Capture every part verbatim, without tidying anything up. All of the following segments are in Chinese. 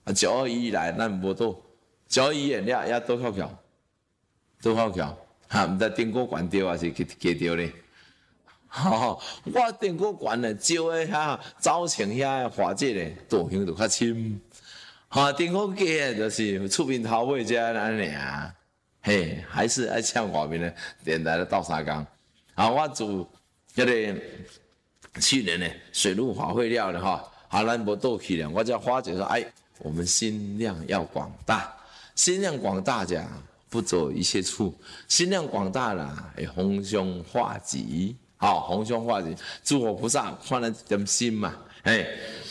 啊，九二一来咱无倒，九二一演了也倒靠桥，倒靠桥，哈，毋知顶果关掉还是去加掉咧。吼，我顶果关咧，招诶遐早前遐花姐咧，道行就较深。吼，顶果加诶，就是出面头尾遮安尼尔。嘿，还是爱请外面的电台咧斗相共。啊，我自迄个去年呢水陆法会了了哈，啊，咱无倒去了，我才发觉说，哎，我们心量要广大，心量广大者不走一切处，心量广大啦，会逢凶化吉。好，逢凶化吉，诸佛菩萨看咱一点心嘛，哎，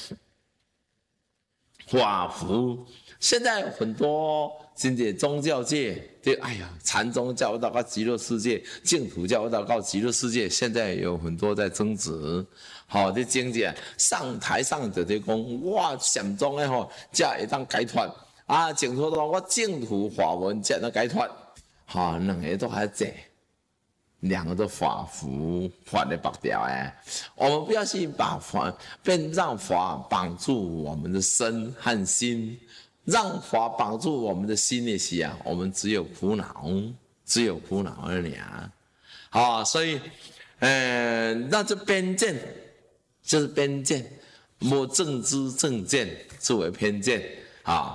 法福。现在很多真正宗教界，这哎呀，禅宗教到到极乐世界，净土教到到极乐世界，现在有很多在争执。好，这经济上台上就在讲，我禅宗的吼，才会当解脱啊，净土说我净土法门才能解脱，哈，两个都还在。两个都法符法的绑掉哎，我们不要去把法变让法绑住我们的身和心，让法绑住我们的心的时啊，我们只有苦恼，只有苦恼而已啊。好，所以，呃，那这偏见就是偏见，无正知正见作为偏见啊。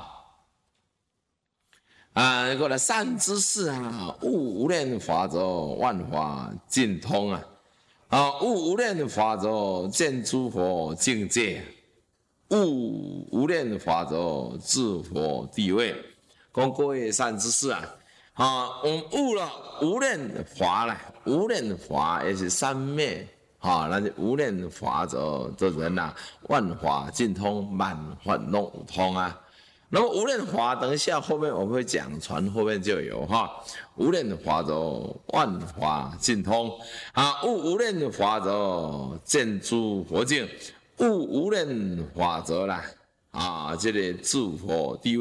啊，过来善知识啊，悟无量法则，万法尽通啊！啊，悟无量法则，见诸佛境界；悟无量法则，治佛地位。讲各位善知识啊，啊，我们悟了无量法啦，无量法也是三昧啊，那就无量法则的人呐、啊，万法尽通，万法弄通啊。那么无量法，等一下后面我们会讲，传后面就有哈。无量法则，万法尽通啊！悟无量法则，见诸佛境；悟无量法则啦啊，这个诸佛地位。